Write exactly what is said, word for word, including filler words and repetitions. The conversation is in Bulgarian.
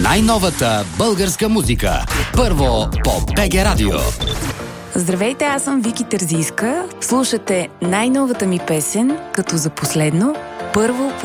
Най-новата българска музика. Първо по БГ Радио. Здравейте, аз съм Вики Терзийска. Слушате най-новата ми песен, като за последно, първо